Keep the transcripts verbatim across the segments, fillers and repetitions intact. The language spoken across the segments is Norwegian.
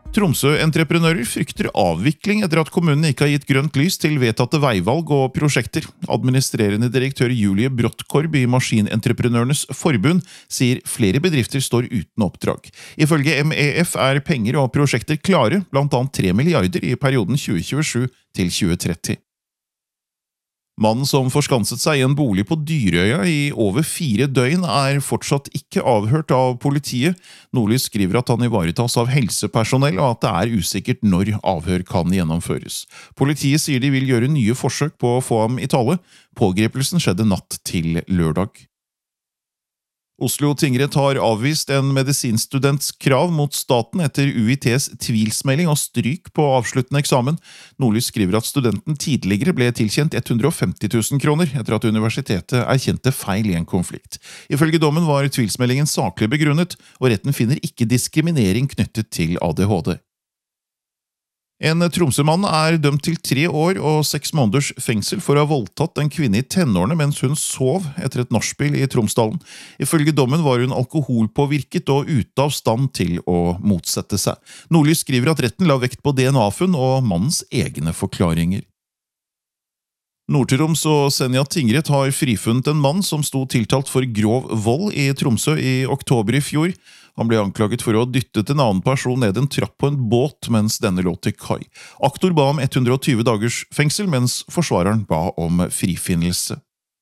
Tromsø-entreprenører frykter avvikling etter at kommunen ikke har gitt grønt lys til vedtatte veivalg og prosjekter. Administrerende direktør Julie Brottkorb i Maskinentreprenørenes Forbund sier flere bedrifter står uten oppdrag. Ifølge M E F er penger og prosjekter klare, blant annet tre milliarder i perioden tjue tjuesju til tjue tretti. Mannen som forskanset seg i en bolig på Dyrøya i over fire døgn er fortsatt ikke avhørt av politiet. Nordlys skriver at han ivaretas av helsepersonell og at det er usikkert når avhør kan gjennomføres. Politiet sier de vil gjøre nye forsøk på å få ham i tale. Pågrepelsen skjedde natt til lørdag. Oslo tingrett har avvist en medisinstudents krav mot staten etter U I T's tvilsmelding og stryk på avsluttende eksamen. Nordlys skriver at studenten tidligere ble tilkjent hundre og femti tusen kroner etter at universitetet erkjente feil i en konflikt. Ifølge dommen var tvilsmeldingen saklig begrunnet, og retten finner ikke diskriminering knyttet til A D H D. En Tromsø-mann er dømt til tre år og seks måneders fengsel for å ha voldtatt en kvinne i tenårene mens hun sov etter et nachspiel i Tromsdalen. Ifølge dommen var hun alkoholpåvirket og ute av stand til å motsette seg. Nordlys skriver at retten la vekt på D N A-funn og mannens egne forklaringer. Nord-Troms og Senja tingrett har frifunnet en mann som sto tiltalt for grov vold i Tromsø i oktober i fjor. Han ble anklaget for å ha dyttet en annen person ned en trapp på en båt mens denne lå til kai. Aktor ba om hundre og tjue dagers fengsel, mens forsvareren ba om frifinnelse.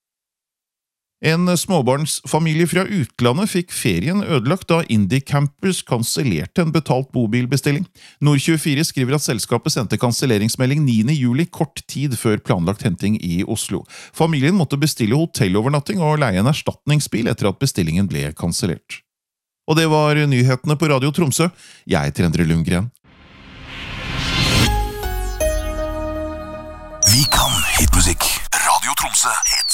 En småbarnsfamilie fra utlandet fikk ferien ødelagt da Indie Campers kansellerte en betalt bobilbestilling. Nord tjuefire skriver at selskapet sendte kanselleringsmelding niende juli, kort tid før planlagt henting i Oslo. Familien måtte bestille hotellovernatting og leie en erstatningsbil etter at bestillingen ble kansellert. Og det var nyhetene på Radio Tromsø. Jeg heter Endre Lundgren. Vi kan hitmusikk. Radio Tromsø.